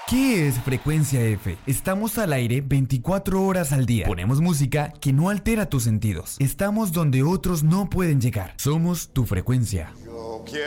¿Qué es Frecuencia F? Estamos al aire 24 horas al día. Ponemos música que no altera tus sentidos. Estamos donde otros no pueden llegar. Somos tu frecuencia. Yo quiero